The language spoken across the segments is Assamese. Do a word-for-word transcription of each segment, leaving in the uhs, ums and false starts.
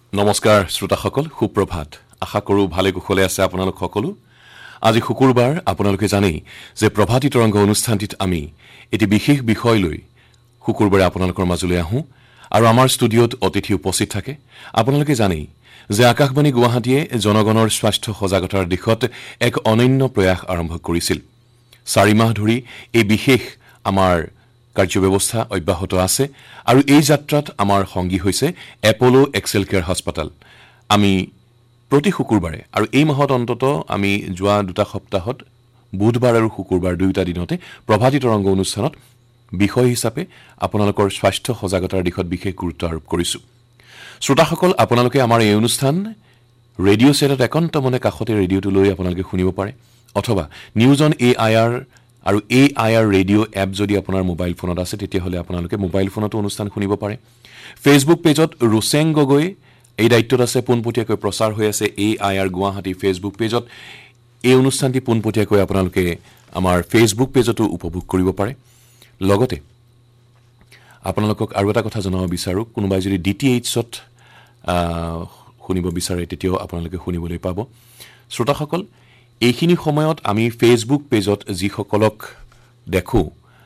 নমস্কাৰ শ্ৰোতাসকল, সুপ্ৰভাত। আশা কৰোঁ ভালে কুশলে আছে আপোনালোক সকলো। আজি শুকুৰবাৰ, আপোনালোকে জানেই যে প্ৰভাতী তৰংগ অনুষ্ঠানটিত আমি এটি বিশেষ বিষয় লৈ শুকুৰবাৰে আপোনালোকৰ মাজলৈ আহোঁ আৰু আমাৰ ষ্টুডিঅ'ত অতিথি উপস্থিত থাকে। আপোনালোকে জানেই যে আকাশবাণী গুৱাহাটীয়ে জনগণৰ স্বাস্থ্য সজাগতাৰ দিশত এক অনন্য প্ৰয়াস আৰম্ভ কৰিছিল। চাৰি মাহ ধৰি এই বিশেষ আমাৰ কাৰ্যব্যৱস্থা অব্যাহত আছে আৰু এই যাত্ৰাত আমাৰ সংগী হৈছে এপলো এক্সেল কেয়াৰ হাস্পাতাল। আমি প্ৰতি শুকুৰবাৰে আৰু এই মাহত অন্তত আমি যোৱা দুটা সপ্তাহত বুধবাৰ আৰু শুকুৰবাৰ দুয়োটা দিনতে প্ৰভাতী তৰংগ অনুষ্ঠানত বিষয় হিচাপে আপোনালোকৰ স্বাস্থ্য সজাগতাৰ দিশত বিশেষ গুৰুত্ব আৰোপ কৰিছোঁ। শ্ৰোতাসকল, আপোনালোকে আমাৰ এই অনুষ্ঠান ৰেডিঅ' ছেটত একান্ত মনে কাষতে ৰেডিঅ'টো লৈ আপোনালোকে শুনিব পাৰে, অথবা news on A I R আৰু A I R radio' app যদি আপোনাৰ মোবাইল ফোনত আছে তেতিয়াহ'লে আপোনালোকে মোবাইল ফোনতো অনুষ্ঠান শুনিব পাৰে। ফেচবুক পেজত ৰুচেং গগৈ এই দায়িত্বত আছে, পোনপটীয়াকৈ প্ৰচাৰ হৈ আছে A I R Guwahati Facebook পেজত। এই অনুষ্ঠানটি পোনপটীয়াকৈ আপোনালোকে আমাৰ ফেচবুক পেজতো উপভোগ কৰিব পাৰে। লগতে আপোনালোকক আৰু এটা কথা জনাব বিচাৰোঁ, কোনোবাই যদি ডি টি এইচত শুনিব বিচাৰে তেতিয়াও আপোনালোকে শুনিবলৈ পাব। শ্ৰোতাসকল, এইখিনি সময়ত আমি ফেচবুক পেজত যিসকলক দেখোঁ,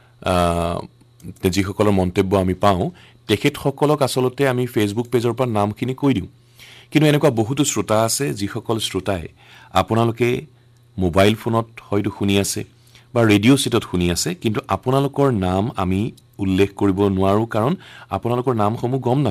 যিসকলৰ মন্তব্য আমি পাওঁ, তেখেতসকলক আচলতে আমি ফেচবুক পেজৰ পৰা নামখিনি কৈ দিওঁ। কিন্তু এনেকুৱা বহুতো শ্ৰোতা আছে যিসকল শ্ৰোতাই আপোনালোকে মোবাইল ফোনত হয়তো শুনি আছে বা ৰেডিঅ' ছেটত শুনি আছে, কিন্তু আপোনালোকৰ নাম আমি উল্লেখ কৰিব নোৱাৰোঁ, কাৰণ আপোনালোকৰ নামসমূহ গম নাপাওঁ।